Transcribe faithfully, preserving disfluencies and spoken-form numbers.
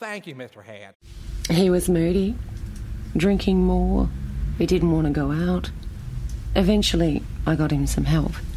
thank you, Mister Head. He was moody, drinking more. He didn't want to go out. Eventually, I got him some help.